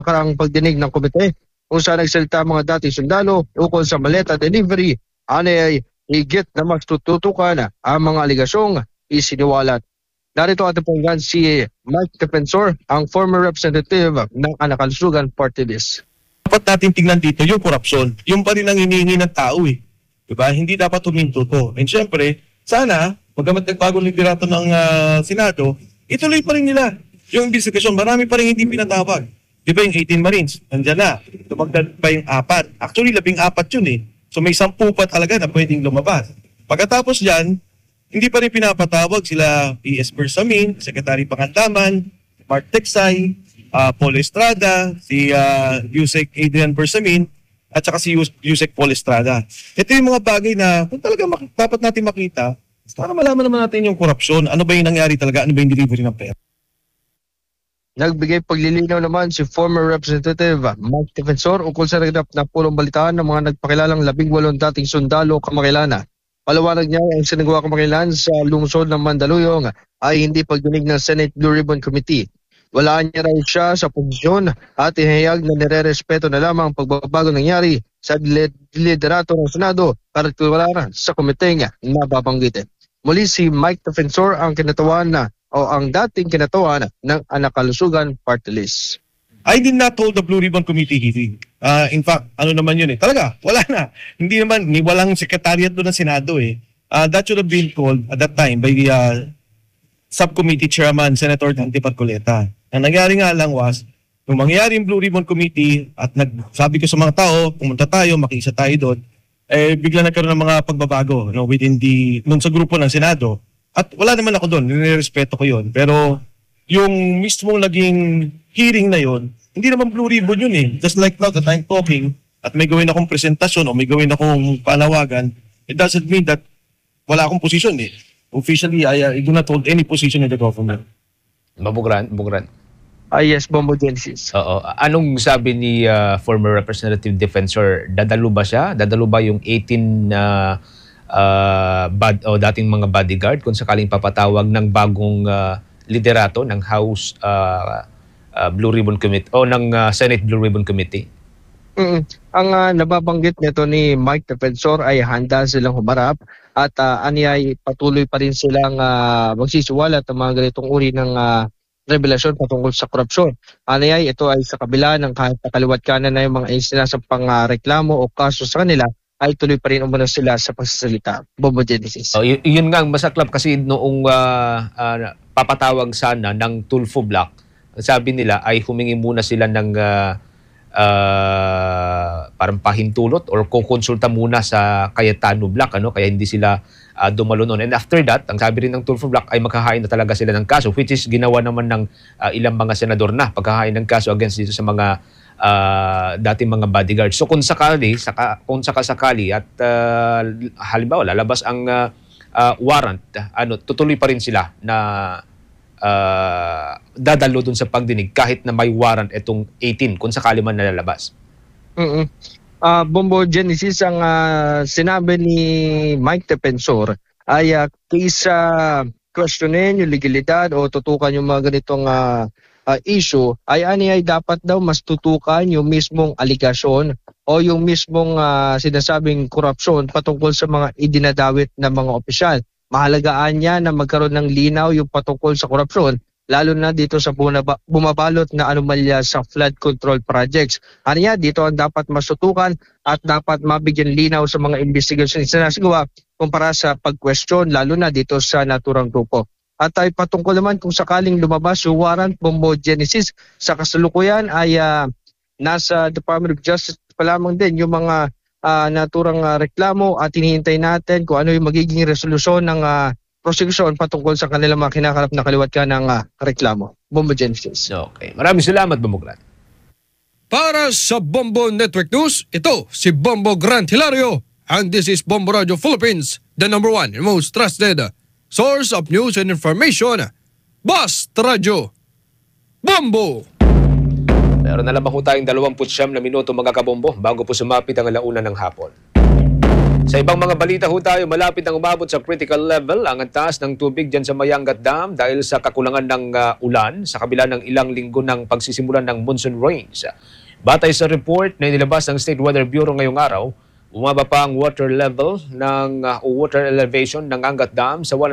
nakaraang pagdinig ng komite kung saan nagsalita ang mga dating sundalo ukol sa maleta delivery, ay higit na mas tututukan ang mga aligasyong isiniwalat. Narito ating pakinggan si Mike Defensor, ang former representative ng Anakalusugan Party List. Dapat natin tingnan dito yung korupsyon. Yung pa rin ang hinihingi ng tao eh. Diba? Hindi dapat huminto to. And syempre, sana, pagkamat nagpagong liderato ng Senado, ituloy pa rin nila yung investigasyon. Marami pa rin hindi pinatawag. Di ba yung 18 Marines? Nandiyan na. Tumagdad pa yung 4. Actually, 14 yun eh. So may 10 pa talaga na pwedeng lumabas. Pagkatapos dyan, hindi pa rin pinapatawag sila PS Bersamin, Secretary Pangandaman, Mark Texay, Paul Estrada, si Yusek Adrian Bersamin, at saka si Yusek Paul Estrada. Ito yung mga bagay na kung talaga dapat natin makita para malaman naman natin yung korupsyon. Ano ba yung nangyari talaga? Ano ba yung delivery ng pera? Nagbigay paglilinaw naman si former Representative Mike Defensor ukol sa naganap na pulong balitaan ng mga nagpakilalang 18 dating sundalo kamakilana. Paliwanag niya ang sinagawa kamakailan sa lungsod ng Mandaluyong ay hindi pagdinig ng Senate Blue Ribbon Committee. Walaan niya raw siya sa posisyon at ihayag na nire-respeto na lamang ang pagbabago nangyari sa liderato ng Senado partikular sa komiteng na babanggitin. Muli si Mike Defensor ang dating kinatawan ng Anakalusugan Party List. I did not hold the Blue Ribbon Committee hearing. In fact, ano naman yun eh. Talaga, wala na. Hindi naman, walang secretariat doon ng Senado eh. That should have been called at that time by the subcommittee chairman, Senator Dante Marcoleta. Ang nangyari nga lang was, nung mangyari yung Blue Ribbon Committee at sabi ko sa mga tao, pumunta tayo, makiisa tayo doon, bigla nagkaroon ng mga pagbabago nung sa grupo ng Senado. At wala naman ako doon, nirespeto ko yun. Pero yung mismong naging hearing na yon, hindi naman Blue Ribbon yun eh. Just like now that I'm talking at may gawin akong presentasyon o may gawin akong panawagan, it doesn't mean that wala akong position eh. Officially, I do not hold any position in the government. Bugran. Yes, Bombo Genesis. Oo. Anong sabi ni former Representative Defensor? Dadalo ba siya? Dadalo ba yung 18 dating mga bodyguard kung sakaling papatawag ng bagong liderato ng House Blue Ribbon Committee o ng Senate Blue Ribbon Committee? Ang nababanggit nito ni Mike Defensor ay handa silang humarap at ay patuloy pa rin silang magsisiwalat ng mga ganitong uri ng revelasyon patungkol sa korupsyon. Ito ay sa kabila ng kahit nakaliwat kanan na yung mga sinasampang reklamo o kaso sa kanila, ay tuloy pa rin umano sila sa pagsasalita. Bobo Genesis. Yun nga ang masaklap kasi noong papatawag sana ng Tulfo Block, sabi nila ay humingi muna sila ng parang pahintulot or kukonsulta muna sa Cayetano Block, kaya hindi sila dumalo noon. And after that, ang sabi rin ng Tulfo Block ay maghahain na talaga sila ng kaso, which is ginawa naman ng ilang mga senador na paghahain ng kaso against dito sa mga dating mga bodyguards. So kung sakali at halimbawa lalabas ang warrant, tutuloy pa rin sila na dadalo dun sa pagdinig kahit na may warrant itong 18 kung sakali man nalalabas. Bombo Genesis, ang sinabi ni Mike Defensor ay kaysa questionin yung legalidad o tutukan yung mga ganitong issue ay dapat daw mas tutukan yung mismong aligasyon o yung mismong sinasabing korupsyon patungkol sa mga idinadawit na mga opisyal. Mahalagaan niya na magkaroon ng linaw yung patungkol sa korupsyon, lalo na dito sa bumabalot na anomalya sa flood control projects. Dito ang dapat masutukan at dapat mabigyan linaw sa mga investigasyon na sinasagawa kumpara sa pag-question, lalo na dito sa naturang grupo. At ay patungkol naman kung sakaling lumabas yung warrant, Bombo Genesis, sa kasalukuyan ay nasa Department of Justice pa lamang din yung mga naturang reklamo at hinihintay natin kung ano yung magiging resolusyon ng prosecution patungkol sa kanilang mga kinakarap na kaliwat ka ng reklamo. Bombo Genesis. Okay. Maraming salamat, Bombo Grant. Para sa Bombo Network News, ito si Bombo Grant Hilario. And this is Bombo Radio Philippines, the #1 and most trusted source of news and information. Basta Radio Bombo! Meron na lamang tayong 29 na minuto mga kabombo bago po sumapit ang 1:00 ng hapon. Sa ibang mga balita ho tayo, malapit nang umabot sa critical level ang taas ng tubig dyan sa Mayangat Dam dahil sa kakulangan ng ulan sa kabila ng ilang linggo ng pagsisimulan ng monsoon rains. Batay sa report na inilabas ng State Weather Bureau ngayong araw, umaba pa ang water level ng water elevation ng Angat Dam sa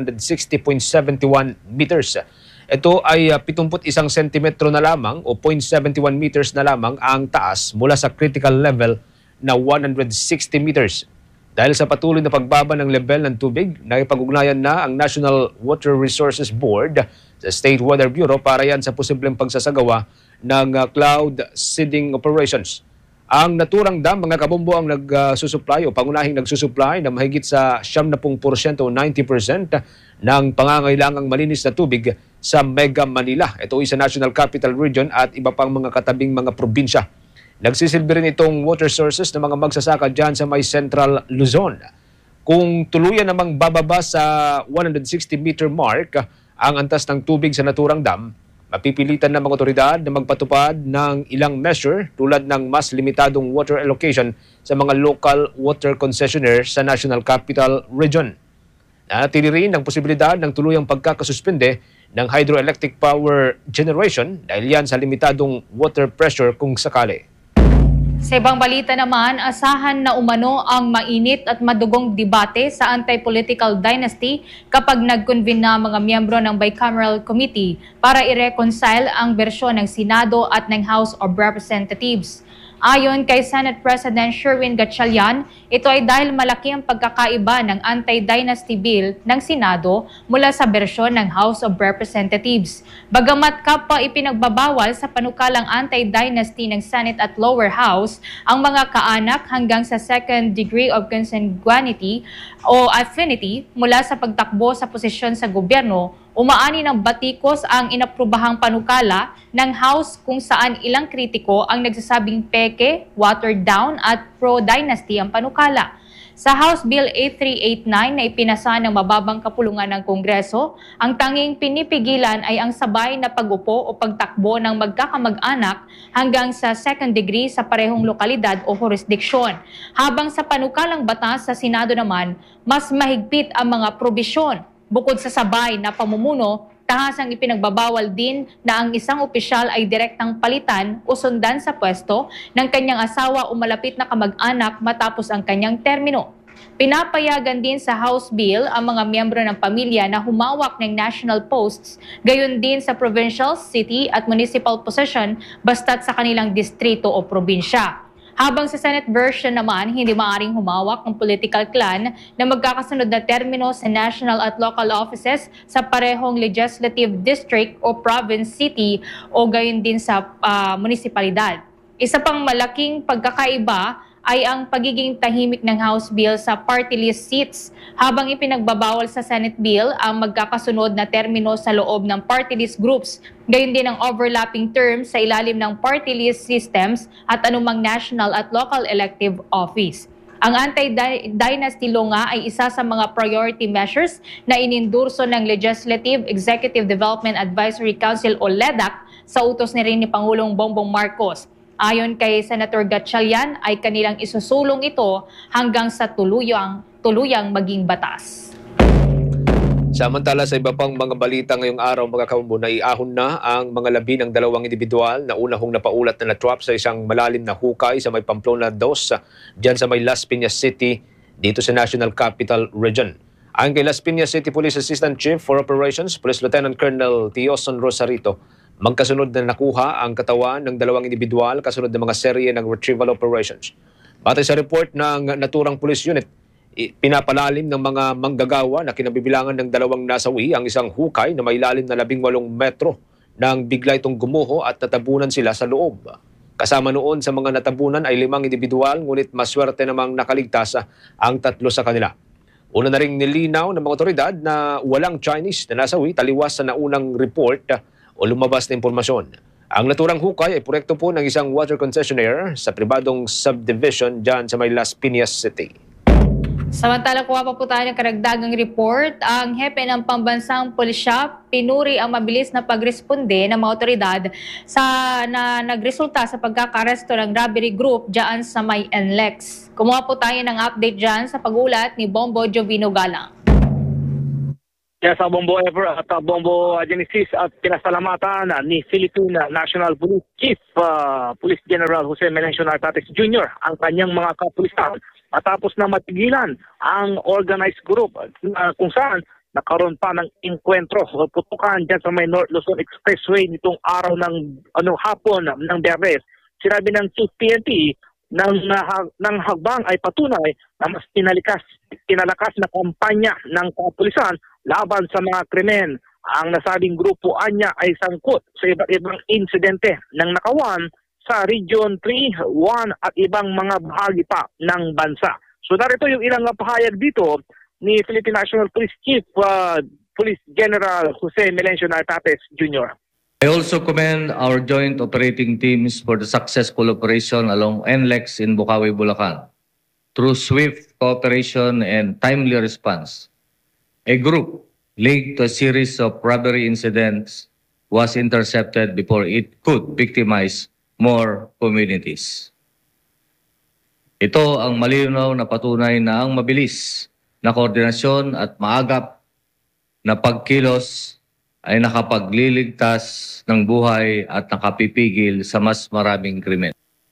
160.71 meters. Ito ay 71 sentimetro na lamang o 0.71 meters na lamang ang taas mula sa critical level na 160 meters. Dahil sa patuloy na pagbaba ng level ng tubig, nakipag-ugnayan na ang National Water Resources Board sa State Weather Bureau para yan sa posibleng pagsasagawa ng cloud seeding operations. Ang naturang dam, mga kabombo, ang nagsusupply o pangunahing nagsusupply na mahigit sa 70% o 90% ng pangangailangang malinis na tubig sa Mega Manila. Ito ay sa National Capital Region at iba pang mga katabing mga probinsya. Nagsisilbi rin itong water sources ng mga magsasaka dyan sa may Central Luzon. Kung tuluyan namang bababa sa 160-meter mark ang antas ng tubig sa naturang dam, mapipilitan ng mga otoridad na magpatupad ng ilang measure tulad ng mas limitadong water allocation sa mga local water concessionaire sa National Capital Region. Natili rin ang posibilidad ng tuluyang pagkakasuspende ng hydroelectric power generation dahil yan sa limitadong water pressure kung sakali. Sa ibang balita naman, asahan na umano ang mainit at madugong debate sa anti-political dynasty kapag nag-convene na mga miyembro ng Bicameral Committee para i-reconcile ang bersyon ng Senado at ng House of Representatives. Ayon kay Senate President Sherwin Gatchalian, ito ay dahil malaki ang pagkakaiba ng anti-dynasty bill ng Senado mula sa bersyon ng House of Representatives. Bagamat kapwa ipinagbabawal sa panukalang anti-dynasty ng Senate at lower house ang mga kaanak hanggang sa second degree of consanguinity o affinity mula sa pagtakbo sa posisyon sa gobyerno, umaani ng batikos ang inaprubahang panukala ng House kung saan ilang kritiko ang nagsasabing peke, watered down at pro-dynasty ang panukala. Sa House Bill 8389 na ipinasa ng mababang kapulungan ng Kongreso, ang tanging pinipigilan ay ang sabay na pag-upo o pagtakbo ng magkakamag-anak hanggang sa second degree sa parehong lokalidad o jurisdiksyon. Habang sa panukalang batas sa Senado naman, mas mahigpit ang mga probisyon. Bukod sa sabay na pamumuno, tahasang ipinagbabawal din na ang isang opisyal ay direktang palitan o sundan sa pwesto ng kanyang asawa o malapit na kamag-anak matapos ang kanyang termino. Pinapayagan din sa House Bill ang mga miyembro ng pamilya na humawak ng national posts, gayon din sa provincial, city at municipal position basta't sa kanilang distrito o probinsya. Habang sa Senate version naman, hindi maaaring humawak ang political clan na magkakasunod na termino sa national at local offices sa parehong legislative district o province, city o gayon din sa munisipalidad. Isa pang malaking pagkakaiba ay ang pagiging tahimik ng House Bill sa party list seats habang ipinagbabawal sa Senate Bill ang magkakasunod na termino sa loob ng party list groups. Gayon din ang overlapping terms sa ilalim ng party list systems at anumang national at local elective office. Ang anti-dynasty law nga ay isa sa mga priority measures na inindurso ng Legislative Executive Development Advisory Council o LEDAC sa utos ni rin ni Pangulong Bongbong Marcos. Ayon kay Senator Gatchalian ay kanilang isusulong ito hanggang sa tuluyang maging batas. Samantala sa iba pang mga balita ngayong araw, mga kabombo, naiahon na ang mga labi ng dalawang individual na unahong napaulat na na-trap sa isang malalim na hukay sa may Pamplona 2 dyan sa may Las Piñas City dito sa National Capital Region. Ayon kay Las Piñas City Police Assistant Chief for Operations, Police Lieutenant Colonel Tioson Rosarito, magkasunod na nakuha ang katawan ng dalawang individual kasunod ng mga serye ng retrieval operations. Batay sa report ng naturang police unit, pinapalalim ng mga manggagawa na kinabibilangan ng dalawang nasawi ang isang hukay na may ilalim na 18 metro nang bigla itong gumuho at natabunan sila sa loob. Kasama noon sa mga natabunan ay 5 individual, ngunit maswerte namang nakaligtas ang 3 sa kanila. Una na ring nilinaw ng mga otoridad na walang Chinese na nasawi taliwas sa naunang report o lumabas na impormasyon. Ang naturang hukay ay proyekto po ng isang water concessionaire sa pribadong subdivision dyan sa may Las Piñas City. Samantala, kuha pa po tayo ng karagdagang report. Ang hepe ng pambansang pulisya, pinuri ang mabilis na pagresponde ng mga otoridad na nagresulta sa pagkakaresto ng robbery group dyan sa may NLEX. Kumuha po tayo ng update dyan sa pag-ulat ni Bombo Jovino Galang. Sa Bombo Ever at Bombo Genesis at pinasalamatan ni Philippine National Police Chief Police General Jose Melencio Nartates Jr. ang kanyang mga kapulisan matapos na matigilan ang organized group kung saan nakaroon pa ng enkwentro o putukan dyan sa may North Luzon Expressway nitong araw ng hapon ng Biyernes. Sinabi ng Chief PNP ng hagbang ay patunay na mas pinalakas na kampanya ng kapulisan laban sa mga krimen. Ang nasabing grupo anya ay sangkot sa iba't ibang insidente ng nakawan sa Region 3, 1 at ibang mga bahagi pa ng bansa. So narito yung ilang pahayag dito ni Philippine National Police Chief Police General Jose Melencio Nartates Jr. I also commend our joint operating teams for the successful operation along NLEX in Bukawi, Bulacan. Through swift cooperation and timely response, a group linked to a series of robbery incidents was intercepted before it could victimize more communities. Ito ang malinaw na patunay na ang mabilis na koordinasyon at maagap na pagkilos ay nakapagliligtas ng buhay at nakapipigil sa mas maraming krimen.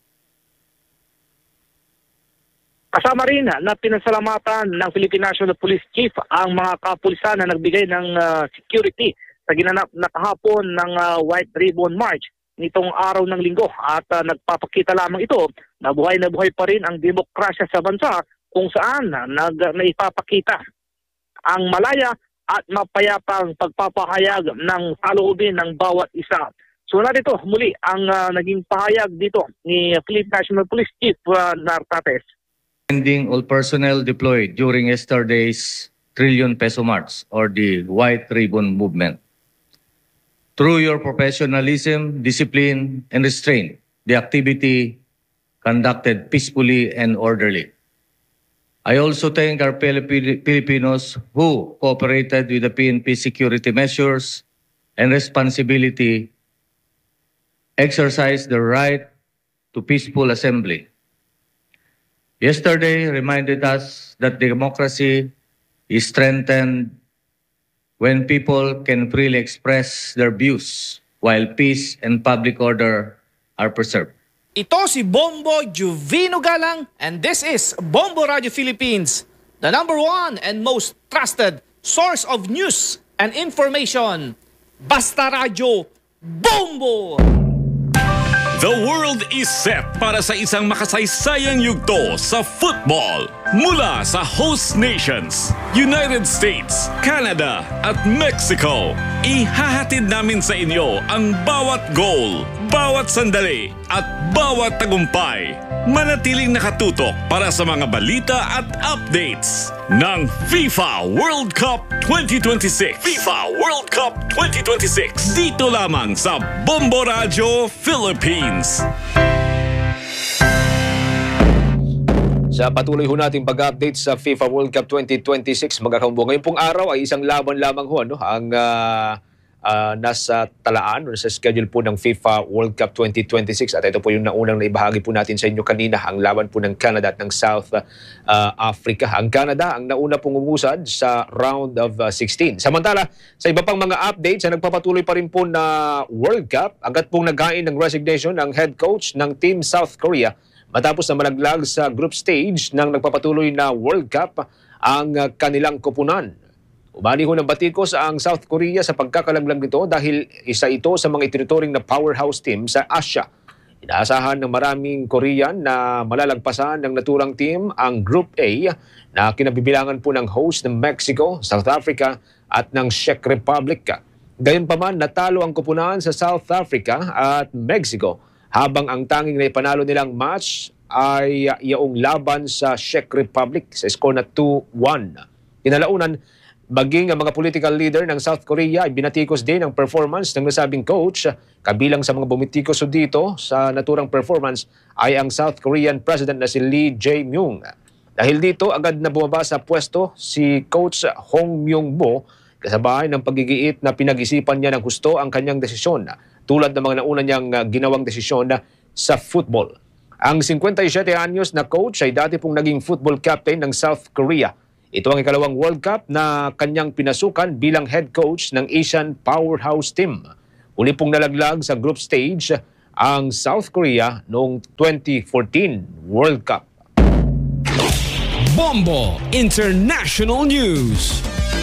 Kasama rin na pinasalamatan ng Philippine National Police Chief ang mga kapulisan na nagbigay ng security sa ginanap na kahapon ng White Ribbon March nitong araw ng linggo at nagpapakita lamang ito na buhay pa rin ang demokrasya sa bansa kung saan naipapakita ang malaya at mapayapang pagpapahayag ng saloobin ng bawat isa. So narito muli ang naging pahayag dito ni Philippine National Police Chief Nartates. Ending all personnel deployed during yesterday's Trillion Peso March or the White Ribbon Movement. Through your professionalism, discipline, and restraint, the activity conducted peacefully and orderly. I also thank our Filipinos who cooperated with the PNP security measures and responsibility, exercised the right to peaceful assembly. Yesterday reminded us that democracy is strengthened when people can freely express their views while peace and public order are preserved. Ito si Bombo Jovino Galang and this is Bombo Radio Philippines, the #1 and most trusted source of news and information. Basta Radio Bombo! The world is set para sa isang makasaysayang yugto sa football mula sa host nations, United States, Canada at Mexico. Ihahatid namin sa inyo ang bawat goal, bawat sandali at bawat tagumpay. Manatiling nakatutok para sa mga balita at updates ng FIFA World Cup 2026. FIFA World Cup 2026. Dito lamang sa Bombo Radio Philippines. Sa patuloy ho nating pag-update sa FIFA World Cup 2026, magkakambo. Ngayon pong araw ay isang laban lamang ho, no? Ang nasa talaan o sa schedule po ng FIFA World Cup 2026. At ito po yung naunang naibahagi po natin sa inyo kanina, ang laban po ng Canada at ng South Africa. Ang Canada ang nauna pong umusad sa round of 16. Samantala, sa iba pang mga updates, nagpapatuloy pa rin po na World Cup, agad pong naghain ng resignation ng head coach ng Team South Korea matapos na malaglag sa group stage ng nagpapatuloy na World Cup ang kanilang koponan. Umani ho ng batikos ang South Korea sa pagkakalaglag nito dahil isa ito sa mga itinuturing na powerhouse team sa Asia. Inaasahan ng maraming Korean na malalagpasan ng naturang team ang Group A na kinabibilangan po ng host ng Mexico, South Africa at ng Czech Republic. Gayunpaman, natalo ang koponan sa South Africa at Mexico habang ang tanging na ipanalo nilang match ay iyong laban sa Czech Republic sa score na 2-1. Kinalaunan, maging ang mga political leader ng South Korea ay binatikos din ang performance ng nasabing coach. Kabilang sa mga bumitikos dito sa naturang performance ay ang South Korean President na si Lee Jae-myung. Dahil dito, agad na bumaba sa pwesto si Coach Hong Myung-bo kasabay ng pagigiit na pinag-isipan niya ng husto ang kanyang desisyon tulad ng mga nauna niyang ginawang desisyon sa football. Ang 57 anyos na coach ay dati pong naging football captain ng South Korea. Ito ang ikalawang World Cup na kanyang pinasukan bilang head coach ng Asian Powerhouse Team. Uli pong nalaglag sa group stage ang South Korea noong 2014 World Cup. Bombo International News.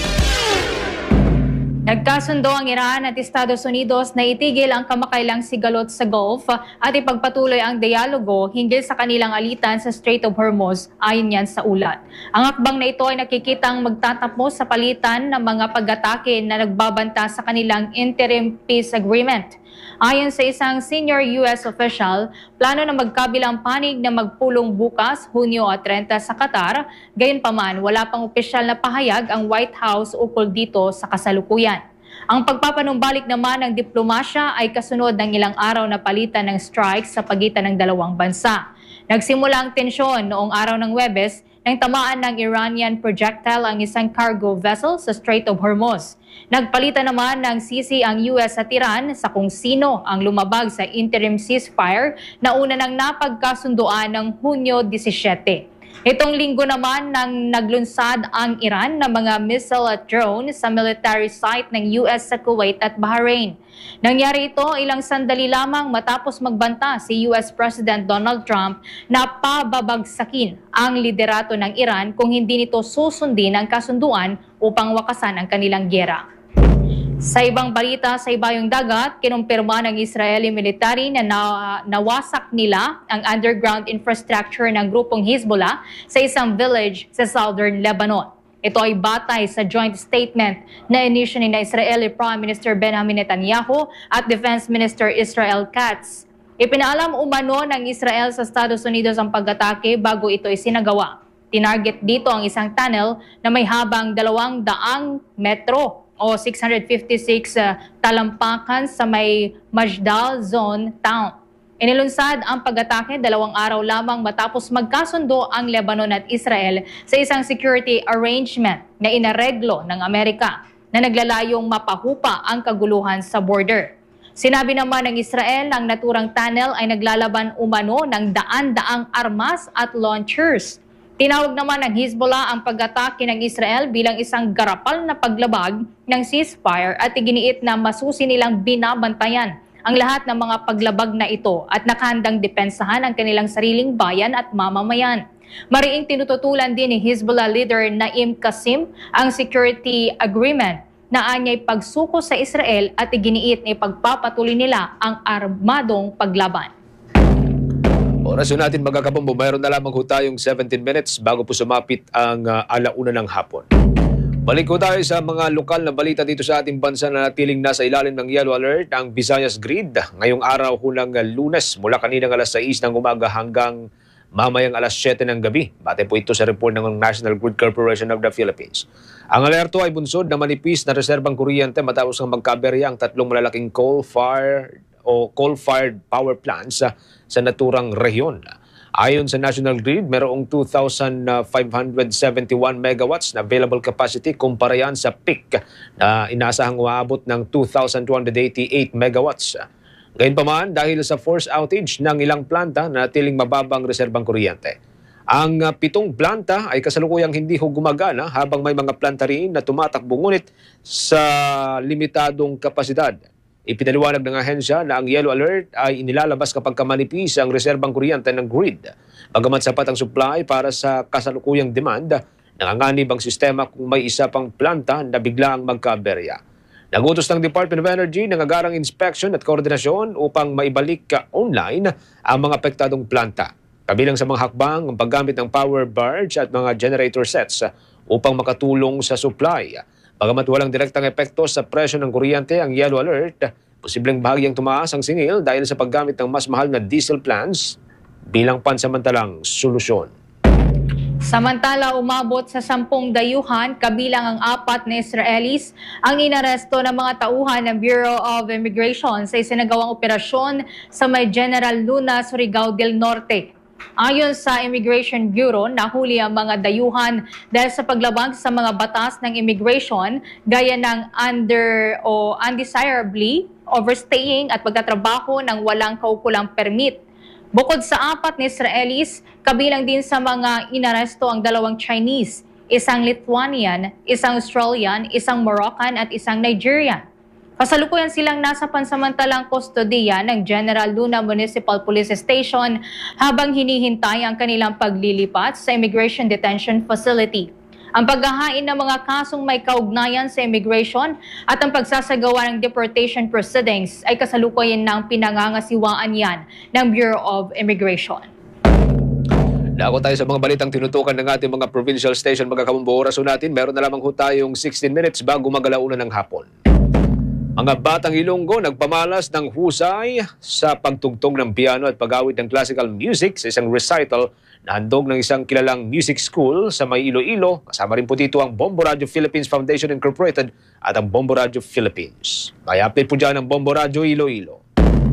Nagkasundo ang Iran at Estados Unidos na itigil ang kamakailang sigalot sa Gulf at ipagpatuloy ang dialogo hinggil sa kanilang alitan sa Strait of Hormuz, ayon yan sa ulat. Ang akbang na ito ay nakikitang magtatapos sa palitan ng mga pag-atake na nagbabanta sa kanilang interim peace agreement. Ayon sa isang senior U.S. official, plano na magkabilang panig na magpulong bukas, Hunyo at 30 sa Qatar. Gayunpaman, wala pang opisyal na pahayag ang White House ukol dito sa kasalukuyan. Ang pagpapanumbalik naman ng diplomasya ay kasunod ng ilang araw na palitan ng strikes sa pagitan ng dalawang bansa. Nagsimula ang tensyon noong araw ng Huwebes nang tamaan ng Iranian projectile ang isang cargo vessel sa Strait of Hormuz. Nagpalitan naman ng sisi ang US at Iran sa kung sino ang lumabag sa interim ceasefire na una nang napagkasunduan ng Hunyo 17. Itong linggo naman nang naglunsad ang Iran ng mga missile at drone sa military site ng US sa Kuwait at Bahrain. Nangyari ito ilang sandali lamang matapos magbanta si US President Donald Trump na pababagsakin ang liderato ng Iran kung hindi nito susundin ang kasunduan upang wakasan ang kanilang giyera. Sa ibang balita sa ibayong dagat, kinumpirma ng Israeli military na nawasak nila ang underground infrastructure ng grupong Hezbollah sa isang village sa southern Lebanon. Ito ay batay sa joint statement na inisyu ni Israeli Prime Minister Benjamin Netanyahu at Defense Minister Israel Katz. Ipinaalam umano ng Israel sa Estados Unidos ang pag-atake bago ito isinagawa. Tinarget dito ang isang tunnel na may habang 200 metro o 656 talampakan sa may Majdal Zone Town. Inilunsad ang pag-atake 2 araw lamang matapos magkasundo ang Lebanon at Israel sa isang security arrangement na inareglo ng Amerika na naglalayong mapahupa ang kaguluhan sa border. Sinabi naman ng Israel ang naturang tunnel ay naglalaban umano ng daan-daang armas at launchers. Tinawag naman ng Hezbollah ang pag-atake ng Israel bilang isang garapal na paglabag ng ceasefire at iginiit na masusi nilang binabantayan ang lahat ng mga paglabag na ito at nakahandang depensahan ang kanilang sariling bayan at mamamayan. Mariing tinututulan din ni Hezbollah leader Naim Qasim ang security agreement na anyay pagsuko sa Israel at iginiit na ipagpapatuloy nila ang armadong paglaban. Oras natin mga kabombo, mayroon na lamang ho tayong 17 minutes bago po sumapit ang alauna ng hapon. Balik ko tayo sa mga lokal na balita dito sa ating bansa na natiling nasa ilalim ng yellow alert ang Visayas Grid. Ngayong araw ho ng Lunes mula kaninang alas 6 ng umaga hanggang mamayang alas 7 ng gabi. Bate po ito sa report ng National Grid Corporation of the Philippines. Ang alerto ay bunsod na manipis na reserbang kuryente matapos ng magkaberya ang 3 malalaking coal-fired power plants sa naturang rehiyon. Ayon sa National Grid, mayroong 2,571 megawatts na available capacity kumpara yan sa peak na inaasahang umaabot ng 2,288 megawatts. Gayunpaman, dahil sa force outage ng ilang planta na natiling mababang reserbang kuryente. Ang 7 planta ay kasalukuyang hindi ho gumagana habang may mga planta rin na tumatakbo ngunit sa limitadong kapasidad. Ipinaliwanag ng ahensya na ang yellow alert ay inilalabas kapag manipis ang reserbang kuryente ng grid. Bagamat sapat ang supply para sa kasalukuyang demand, nanganganib ang sistema kung may isa pang planta na biglaang magkaberya. Nagutos ng Department of Energy ng agarang inspection at koordinasyon upang maibalik online ang mga apektadong planta. Kabilang sa mga hakbang ang paggamit ng power barge at mga generator sets upang makatulong sa supply. Bagamat walang direktang epekto sa presyo ng kuryente ang yellow alert, posibleng bahagyang tumaas ang singil dahil sa paggamit ng mas mahal na diesel plants bilang pansamantalang solusyon. Samantala, umabot sa 10 dayuhan, kabilang ang 4 na Israelis, ang inaresto ng mga tauhan ng Bureau of Immigration sa isinagawang operasyon sa may General Luna, Surigao del Norte. Ayon sa Immigration Bureau, nahuli ang mga dayuhan dahil sa paglabag sa mga batas ng immigration gaya ng undesirably overstaying at pagtatrabaho ng walang kaukulang permit. Bukod sa 4 na Israelis, kabilang din sa mga inaresto ang 2 Chinese, isang Lithuanian, isang Australian, isang Moroccan at isang Nigerian. Kasalukuyan silang nasa pansamantalang kustodiya ng General Luna Municipal Police Station habang hinihintay ang kanilang paglilipat sa Immigration Detention Facility. Ang paghahain ng mga kasong may kaugnayan sa immigration at ang pagsasagawa ng deportation proceedings ay kasalukuyan ng pinangangasiwaan yan ng Bureau of Immigration. Dako tayo sa mga balitang tinutukan ng ating mga provincial station, mga kabombo. Oraso natin, meron na lamang ho tayong 16 minutes bago magalauna ng hapon. Mga batang Ilonggo nagpamalas ng husay sa pagtugtog ng piano at pag-awit ng classical music sa isang recital na handog ng isang kilalang music school sa may Iloilo. Kasama rin po dito ang Bombo Radio Philippines Foundation Incorporated at ang Bombo Radio Philippines. May update po dyan ang Bombo Radio Iloilo.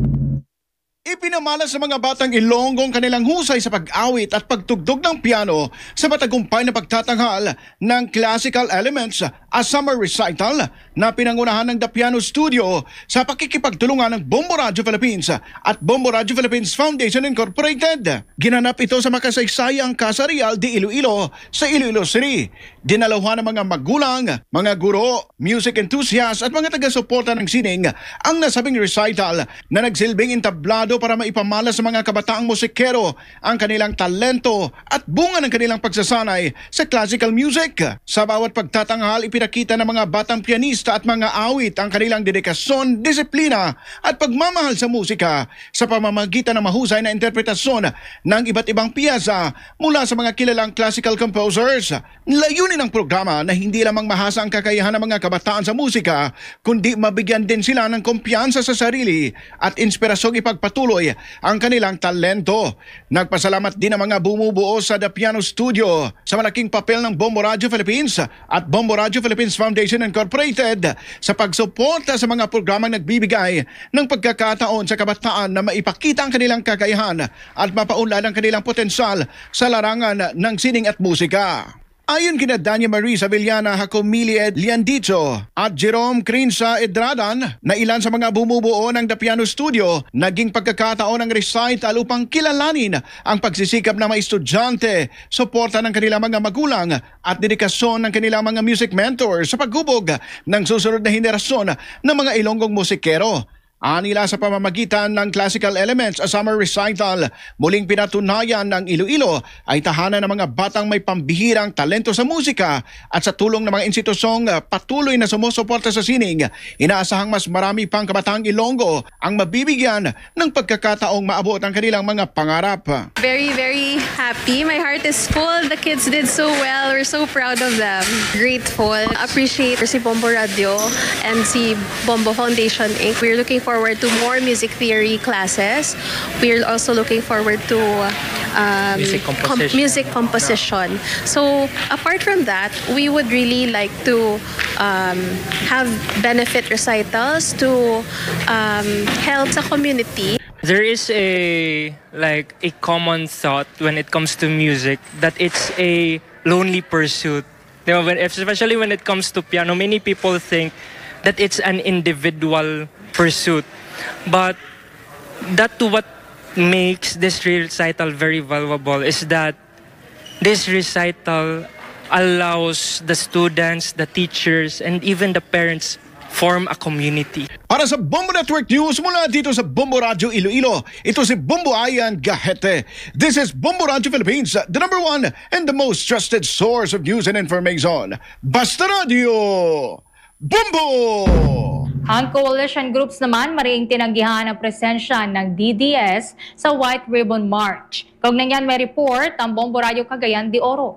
Ipinamala sa mga batang Ilonggo ang kanilang husay sa pag-awit at pagtugtog ng piano sa matagumpay na pagtatanghal ng classical elements, a summer recital na pinangunahan ng The Piano Studio sa pakikipagtulungan ng Bombo Radio Philippines at Bombo Radio Philippines Foundation Incorporated. Ginanap ito sa makasaysayang Casa Real de Iloilo sa Iloilo City. Dinalawan ng mga magulang, mga guro, music enthusiasts at mga taga-suporta ng sining ang nasabing recital na nagsilbing entablado para maipamala sa mga kabataang musikero ang kanilang talento at bunga ng kanilang pagsasanay sa classical music. Sa bawat pagtatanghal, ipinakita ng mga batang pianista at mga awit ang kanilang dedikasyon, disiplina at pagmamahal sa musika sa pamamagitan ng mahusay na interpretasyon ng iba't ibang piyesa mula sa mga kilalang classical composers. Layunin ng programa na hindi lamang mahasa ang kakayahan ng mga kabataan sa musika, kundi mabigyan din sila ng kumpiyansa sa sarili at inspirasyong ipagpatuloy ang kanilang talento. Nagpasalamat din ang mga bumubuo sa The Piano Studio sa malaking papel ng Bombo Radio Philippines at Bombo Radio Philippines Foundation Incorporated sa pagsuporta sa mga programang nagbibigay ng pagkakataon sa kabataan na maipakita ang kanilang kakayahan at mapaunlad ang kanilang potensyal sa larangan ng sining at musika. Ayon kina Dania Marie Savillana Jacomili Liandicho at Jerome Crinsa Edradan na ilan sa mga bumubuo ng The Piano Studio, naging pagkakataon ng recital upang kilalanin ang pagsisikap ng mga estudyante, suporta ng kanilang mga magulang at dedikasyon ng kanilang mga music mentors sa paghubog ng susunod na henerasyon ng mga Ilonggong musikero. Anila sa pamamagitan ng classical elements, a summer recital, muling pinatunayan ng Iloilo ay tahanan ng mga batang may pambihirang talento sa musika at sa tulong ng mga institusyong patuloy na sumusuporta sa sining, inaasahang mas marami pang kabataang Ilonggo ang mabibigyan ng pagkakataong maabot ang kanilang mga pangarap. Very, very happy. My heart is full. The kids did so well. We're so proud of them. Grateful. Appreciate si Bombo Radio and si Bombo Foundation Inc. We're looking forward to more music theory classes. We're also looking forward to music composition. So apart from that, we would really like to have benefit recitals to help sa community. There is a common thought when it comes to music that it's a lonely pursuit. Especially when it comes to piano, many people think that it's an individual pursuit. But what makes this recital very valuable is that this recital allows the students, the teachers, and even the parents form a community. Para sa Bombo Network News mula dito sa Bombo Radio Iloilo, ito si Bombo Ayan Gahete. This is Bombo Radio Philippines, the #1 and the most trusted source of news and information. Basta Radio! Bombo! Ang coalition groups naman mariing tinanggihan ang presensya ng DDS sa White Ribbon March. Kaugnay niyan may report ang Bombo Radio Cagayan de Oro.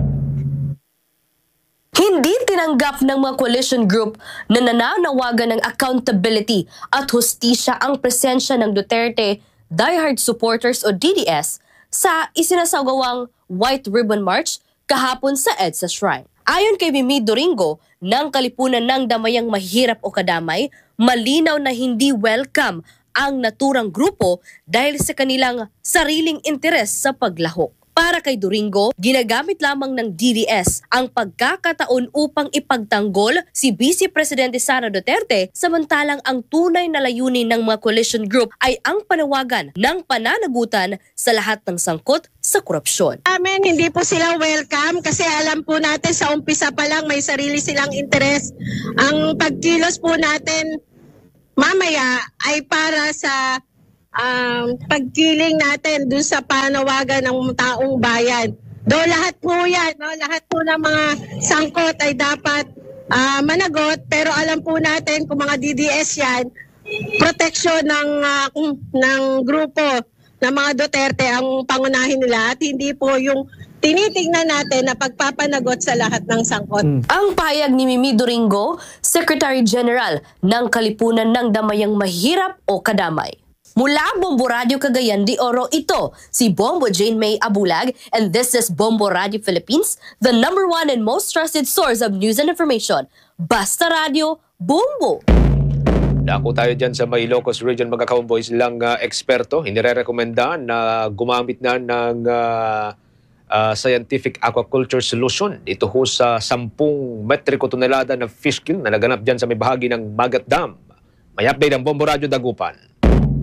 Hindi tinanggap ng mga coalition group na nananawagan ng accountability at hustisya ang presensya ng Duterte diehard supporters o DDS sa isinasagawang White Ribbon March kahapon sa EDSA Shrine. Ayon kay Mimi Doringo ng Kalipunan ng Damayang Mahirap o Kadamay, malinaw na hindi welcome ang naturang grupo dahil sa kanilang sariling interes sa paglahok. Para kay Doringo, ginagamit lamang ng DDS ang pagkakataon upang ipagtanggol si Vice Presidente Sara Duterte, samantalang ang tunay na layunin ng mga coalition group ay ang panawagan ng pananagutan sa lahat ng sangkot sa korupsyon. Amen, hindi po sila welcome kasi alam po natin sa umpisa pa lang may sarili silang interes. Ang pagkilos po natin mamaya ay para sa pagkiling natin dun sa panawagan ng taong bayan. Lahat po yan, no? Lahat po ng mga sangkot ay dapat managot, pero alam po natin kung mga DDS yan, proteksyon ng grupo ng mga Duterte ang pangunahin nila at hindi po yung tinitingnan natin na pagpapanagot sa lahat ng sangkot. Ang pahayag ni Mimi Doringo, Secretary General ng Kalipunan ng Damayang Mahirap o Kadamay. Mula Bombo Radio Cagayan de Oro, ito si Bombo Jane May Abulag, and this is Bombo Radio Philippines, the #1 and most trusted source of news and information. Basta Radio, Bombo! Dako tayo dyan sa may Ilocos Region, mga ka-Bomboys, lang eksperto. Inirekomenda na gumamit na ng scientific aquaculture solution. Ito ho sa 10 metriko tonelada na fish kill na naganap dyan sa may bahagi ng Magat Dam. May update ang Bombo Radio Dagupan.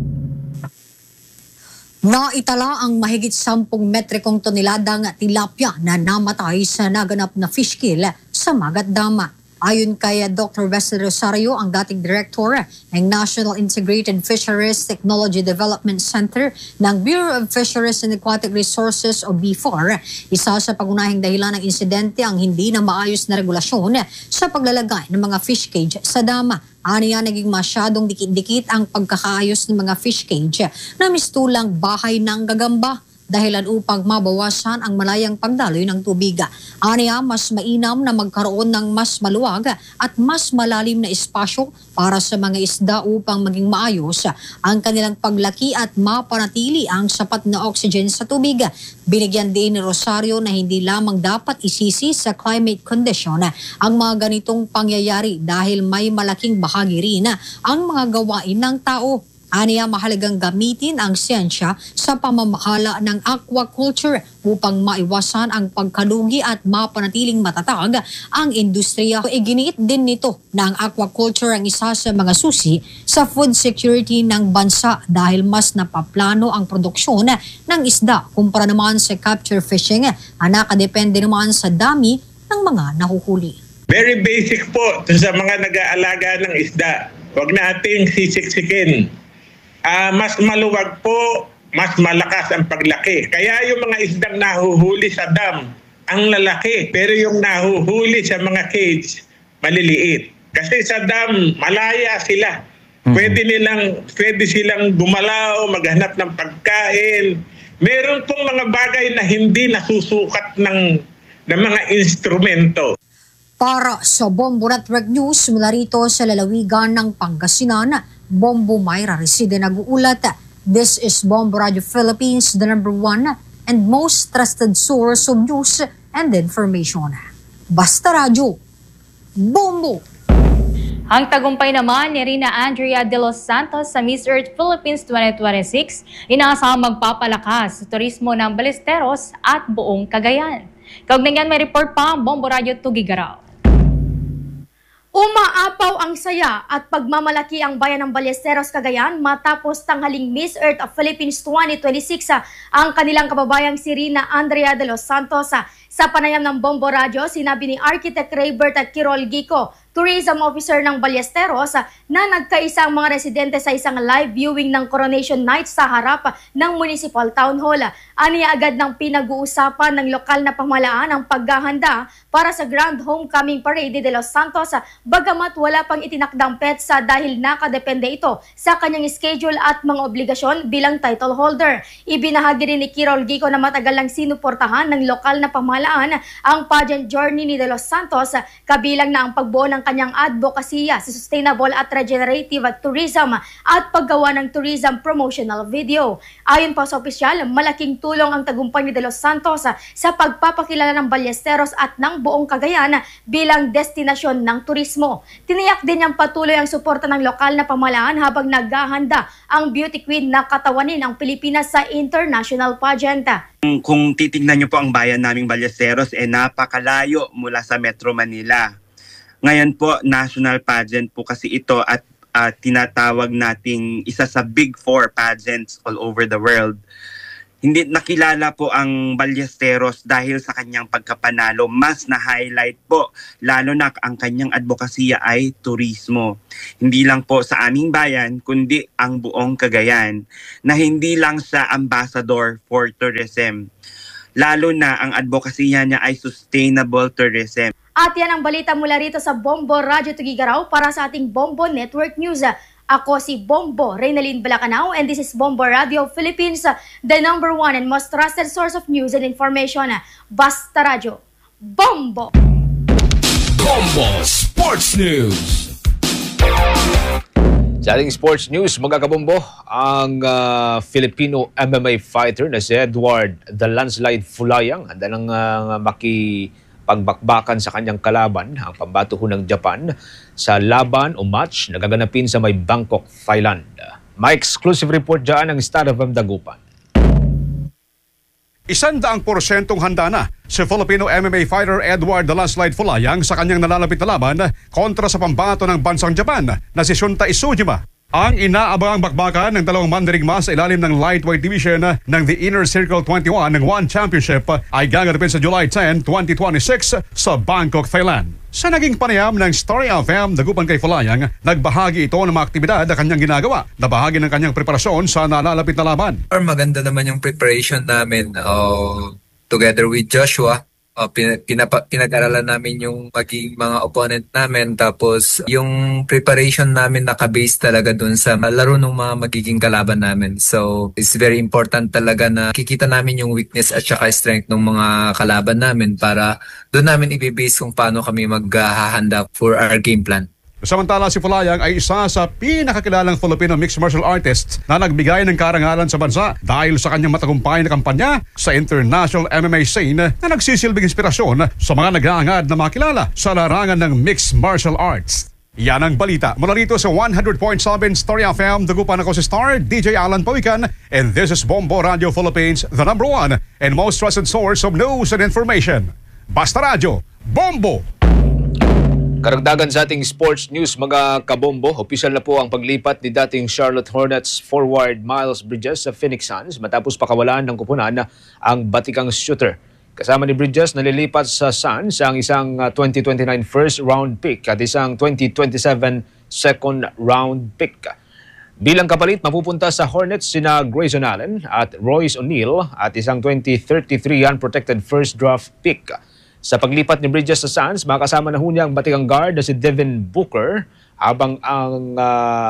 Naitala ang mahigit 10 metrikong toneladang tilapia na namatay sa naganap na fish kill sa Magat Dam. Ayon kay Dr. Wesley Rosario, ang dating director ng National Integrated Fisheries Technology Development Center ng Bureau of Fisheries and Aquatic Resources o BFAR, isa sa pagunahing dahilan ng insidente ang hindi na maayos na regulasyon sa paglalagay ng mga fish cage sa dama. Aniya naging masyadong dikit-dikit ang pagkakaayos ng mga fish cage na mistulang bahay ng gagamba, dahilan upang mabawasan ang malayang pagdaloy ng tubig. Aniya, mas mainam na magkaroon ng mas maluwag at mas malalim na espasyo para sa mga isda upang maging maayos ang kanilang paglaki at mapanatili ang sapat na oxygen sa tubig. Binigyan din ni Rosario na hindi lamang dapat isisi sa climate condition ang mga ganitong pangyayari dahil may malaking bahagi rin ang mga gawain ng tao. Aniya, mahalagang gamitin ang siyensya sa pamamahala ng aquaculture upang maiwasan ang pagkalugi at mapanatiling matatag ang industriya. Iginiit din nito na ang aquaculture ang isa sa mga susi sa food security ng bansa dahil mas napaplano ang produksyon ng isda kumpara naman sa capture fishing na nakadepende naman sa dami ng mga nahuhuli. Very basic po sa mga nag-aalaga ng isda. Huwag nating sisiksikin. Mas maluwag po, mas malakas ang paglaki. Kaya yung mga isdang nahuhuli sa dam, ang lalaki. Pero yung nahuhuli sa mga cage, maliliit. Kasi sa dam, malaya sila. Pwede silang gumalaw, maghanap ng pagkain. Meron pong mga bagay na hindi nasusukat ng mga instrumento. Para sa Bombo Network News, mula rito sa lalawigan ng Pangasinan, Bombo Mayra Reside nag-uulat. This is Bombo Radio Philippines, the #1 and most trusted source of news and information. Basta Radio, Bombo! Ang tagumpay naman ni Rina Andrea de los Santos sa Miss Earth Philippines 2026, inaasahang magpapalakas sa turismo ng Ballesteros at buong Cagayan. Kaugnayan may report pa ang Bombo Radio Tugigaraw. Umaapaw ang saya at pagmamalaki ang bayan ng Ballesteros, Cagayan matapos tanghaling Miss Earth of Philippines 2026 ang kanilang kababayang si Rina Andrea de los Santos. Sa panayam ng Bombo Radio, sinabi ni Architect Raybert at Kirol Gico, tourism officer ng Ballesteros, na nagkaisa ang mga residente sa isang live viewing ng Coronation Night sa harap ng Municipal Town Hall. Aniya agad ng pinag-uusapan ng lokal na pamahalaan ang paghahanda para sa Grand Homecoming Parade de los Santos, bagamat wala pang itinakdang petsa dahil nakadepende ito sa kanyang schedule at mga obligasyon bilang title holder. Ibinahagi rin ni Kirol Gico na matagal lang sinuportahan ng lokal na pamahalaan ang pageant journey ni de los Santos, kabilang na ang pagbuo ng kanyang advokasya sa sustainable at regenerative tourism at paggawa ng tourism promotional video. Ayon pa sa opisyal, malaking tulong ang tagumpay ni De Los Santos sa pagpapakilala ng Ballesteros at ng buong Cagayan bilang destinasyon ng turismo. Tiniyak din niyang patuloy ang suporta ng lokal na pamahalaan habang naghahanda ang beauty queen na katawanin ang Pilipinas sa international pageant. Kung titingnan niyo po ang bayan naming Ballesteros, napakalayo mula sa Metro Manila. Ngayon po, national pageant po kasi ito at tinatawag nating isa sa Big Four pageants all over the world. Hindi nakilala po ang Ballesteros dahil sa kanyang pagkapanalo. Mas na-highlight po, lalo na ang kanyang advokasya ay turismo. Hindi lang po sa aming bayan, kundi ang buong Cagayan, na hindi lang siya ambassador for tourism. Lalo na ang advokasya niya ay sustainable tourism. At yan ang balita mula rito sa Bombo Radio Tugigaraw para sa ating Bombo Network News. Ako si Bombo Reynalyn Balacanao and this is Bombo Radio Philippines, the number one and most trusted source of news and information. Basta Radio, Bombo! Bombo Sports News! Sa ating sports news, mga kabombo, ang Filipino MMA fighter na si Edward The Landslide Fulayang handa nang pagbakbakan sa kanyang kalaban, ang pambatuho ng Japan, sa laban o match na gaganapin sa may Bangkok, Thailand. May exclusive report dyan ng Star of Dagupan. 100% handa na si Filipino MMA fighter Edward The Landslide Fulayang sa kanyang nalalapit na laban kontra sa pambato ng bansang Japan na si Shunta Isujima. Ang inaabangang bakbakan ng dalawang mandirigma sa ilalim ng lightweight division ng The Inner Circle 21 ng One Championship ay gaganapin sa July 10, 2026 sa Bangkok, Thailand. Sa naging panayam ng Story FM Dagupan kay Fulayang, nagbahagi ito ng mga aktibidad na kanyang ginagawa na bahagi ng kanyang preparasyon sa nalalapit na laban. Maganda naman yung preparation namin together with Joshua. Pinag-aralan namin yung maging mga opponent namin, tapos yung preparation namin nakabase talaga dun sa laro ng mga magiging kalaban namin. So it's very important talaga na kikita namin yung weakness at saka strength ng mga kalaban namin para dun namin i-base kung paano kami maghahanda for our game plan. Samantala, si Fulayang ay isa sa pinakakilalang Filipino mixed martial artists na nagbigay ng karangalan sa bansa dahil sa kanyang matagumpay na kampanya sa international MMA scene na nagsisilbing inspirasyon sa mga nag-aangad na makilala sa larangan ng mixed martial arts. Yan ang balita mula rito sa 100.7 Story FM. Dagupan ako si Star, DJ Alan Pawikan, and this is Bombo Radio Philippines, the number one and most trusted source of news and information. Basta Radio, Bombo! Karagdagan sa ating sports news, mga kabombo, opisyal na po ang paglipat ni dating Charlotte Hornets forward Miles Bridges sa Phoenix Suns matapos pakawalan ng kupunan ang batikang shooter. Kasama ni Bridges, nalilipat sa Suns ang isang 2029 first round pick at isang 2027 second round pick. Bilang kapalit, mapupunta sa Hornets sina Grayson Allen at Royce O'Neal at isang 2033 unprotected first draft pick. Sa paglipat ni Bridges sa Suns, makasama na niya ang batikang guard na si Devin Booker habang ang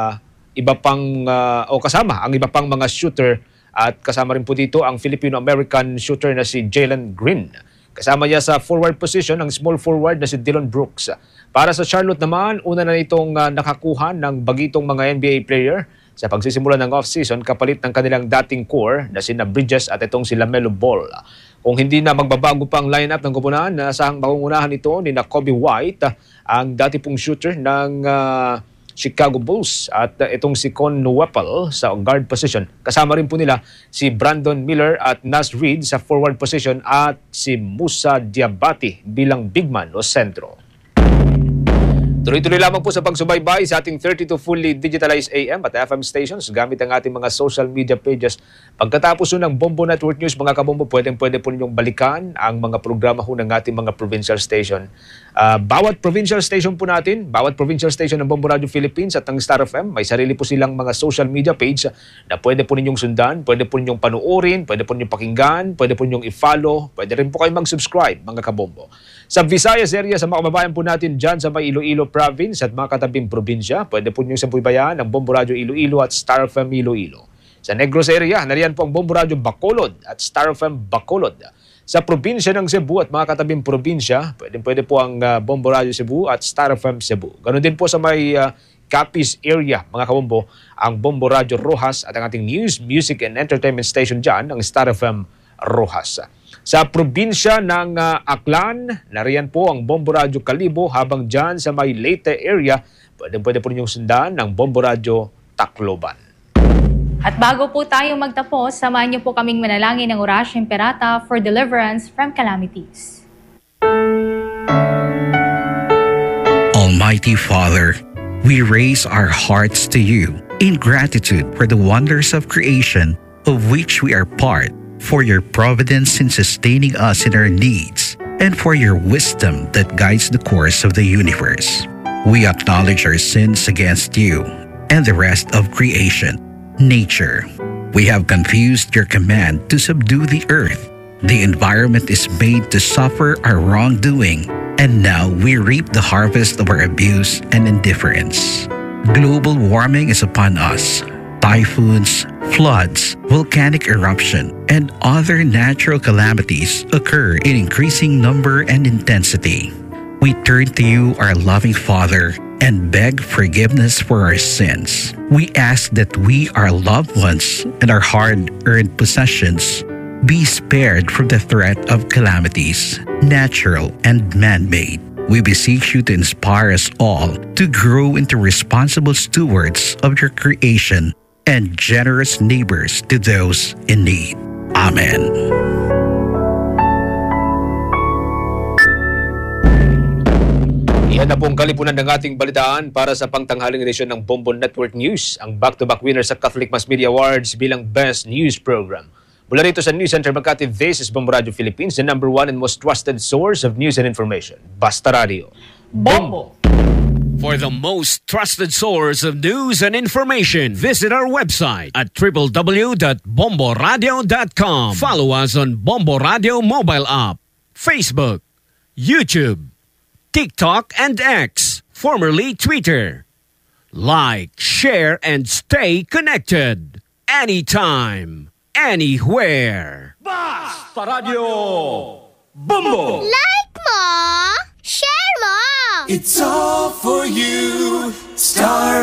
kasama ang iba pang mga shooter at kasama rin po dito ang Filipino-American shooter na si Jalen Green. Kasama niya sa forward position ang small forward na si Dillon Brooks. Para sa Charlotte naman, una na itong nakakuha ng bagitong mga NBA player sa pagsisimula ng off-season kapalit ng kanilang dating core na sina Bridges at itong si LaMelo Ball. Kung hindi na magbabago pa ang lineup ng kupunan, nasahang makungunahan ito ni Kobe White, ang dati pong shooter ng Chicago Bulls, at itong si Con Nwapel sa guard position. Kasama rin po nila si Brandon Miller at Nas Reed sa forward position at si Musa Diabate bilang big man o sentro. Tuloy-tuloy lamang po sa pagsubaybay sa ating 32 fully digitalized AM at FM stations gamit ang ating mga social media pages. Pagkatapos ng Bombo Network News, mga kabombo, pwede po ninyong balikan ang mga programa ng ating mga provincial station. Bawat provincial station po natin, bawat provincial station ng Bombo Radio Philippines at ng Star FM, may sarili po silang mga social media page na pwede po ninyong sundan, pwede po ninyong panuorin, pwede po ninyong pakinggan, pwede po ninyong i-follow, pwede rin po kayong mag-subscribe, mga kabombo. Sa Visayas area, sa mga kababayan po natin dyan sa may Iloilo Province at mga katabing probinsya, pwede po ninyong sampuibayan ang Bombo Radio Iloilo at Star FM Iloilo. Sa Negros area, nariyan po ang Bombo Radio Bacolod at Star FM Bacolod. sa probinsya ng Cebu at mga katabing probinsya. Pwede po ang Bombo Radio Cebu at Star FM Cebu. Ganon din po sa may Capiz area, mga kabombo, ang Bombo Radio Rojas at ang ating news, music and entertainment station dyan, ang Star FM Rojas. Sa probinsya ng Aklan, nariyan po ang Bombo Radio Kalibo, habang dyan sa may Leyte area, pwede po ninyong sundan ng Bombo Radio Tacloban. At bago po tayo magtapos, samahan niyo po kaming manalangin ng Orasyon Perata for deliverance from calamities. Almighty Father, we raise our hearts to you in gratitude for the wonders of creation of which we are part, for your providence in sustaining us in our needs, and for your wisdom that guides the course of the universe. We acknowledge our sins against you and the rest of creation, nature. We have confused your command to subdue the earth. The environment is made to suffer our wrongdoing, and now we reap the harvest of our abuse and indifference. Global warming is upon us. Typhoons, floods, volcanic eruption, and other natural calamities occur in increasing number and intensity. We turn to you, our loving Father, and beg forgiveness for our sins. We ask that we, our loved ones, and our hard-earned possessions be spared from the threat of calamities, natural and man-made. We beseech you to inspire us all to grow into responsible stewards of your creation and generous neighbors to those in need. Amen. Yan na pong kalipunan ng ating balitaan para sa pangtanghaling edisyon ng Bombo Network News, ang back-to-back winner sa Catholic Mass Media Awards bilang Best News Program. Mula rito sa News Center Makati, this is Bombo Radio Philippines, the number one and most trusted source of news and information. Basta Radio. Bombo! For the most trusted source of news and information, visit our website at www.bomboradio.com. Follow us on Bombo Radio mobile app, Facebook, YouTube, TikTok, and X, formerly Twitter. Like, share, and stay connected. Anytime, anywhere. Basta Radio Bombo! Like mo! Share mo! It's all for you, Star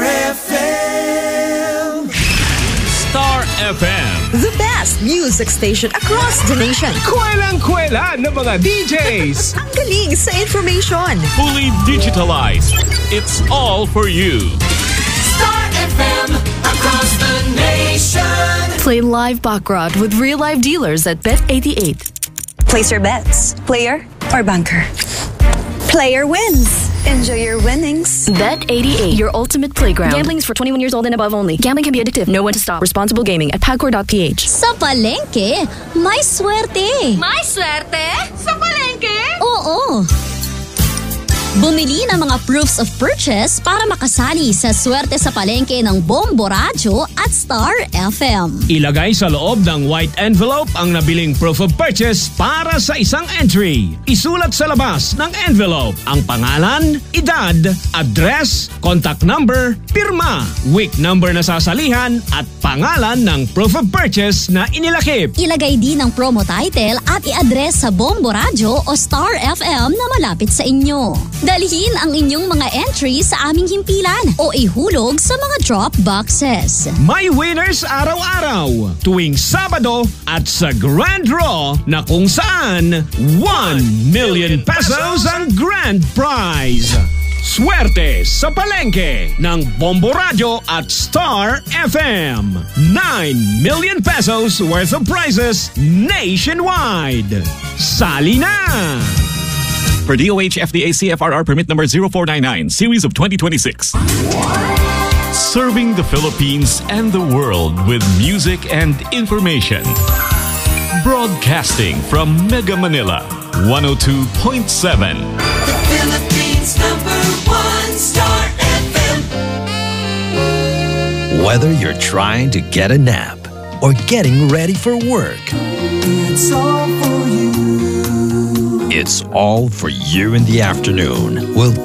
FM. Star FM. The best music station across the nation. Kwelang-kwela ng mga DJs. Ang galing sa information. Fully digitalized. It's all for you. Star FM across the nation. Play live baccarat with real live dealers at Bet88. Place your bets. Player or banker. Player wins. Enjoy your winnings. Bet88, your ultimate playground. Gambling is for 21 years old and above only. Gambling can be addictive. Know when to stop. Responsible gaming at pagcor.ph. Sa palengke, may swerte. May swerte? Sa palengke? Oo. Bumili ng mga proofs of purchase para makasali sa swerte sa palengke ng Bombo Radio at Star FM. Ilagay sa loob ng white envelope ang nabiling proof of purchase para sa isang entry. Isulat sa labas ng envelope ang pangalan, edad, address, contact number, pirma, week number na sasalihan at pangalan ng proof of purchase na inilakip. Ilagay din ang promo title at i-address sa Bombo Radio o Star FM na malapit sa inyo. Dalhin ang inyong mga entry sa aming himpilan o ihulog sa mga drop boxes. May winners araw-araw tuwing Sabado at sa Grand Draw na kung saan 1 million pesos ang grand prize. Swerte sa palengke ng Bombo Radio at Star FM. 9 million pesos worth of prizes nationwide. Sali na! Per DOH FDA CFRR Permit Number 0499, Series of 2026. Serving the Philippines and the world with music and information. Broadcasting from Mega Manila, 102.7. The Philippines #1 Star FM. Whether you're trying to get a nap or getting ready for work, It's all for you. it's all for you in the afternoon. We'll